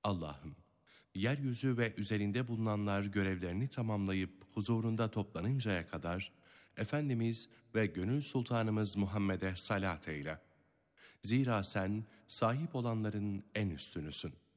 Allah'ım, yeryüzü ve üzerinde bulunanlar görevlerini tamamlayıp huzurunda toplanıncaya kadar Efendimiz ve Gönül Sultanımız Muhammed'e salat eyle. Zira sen sahip olanların en üstünüsün.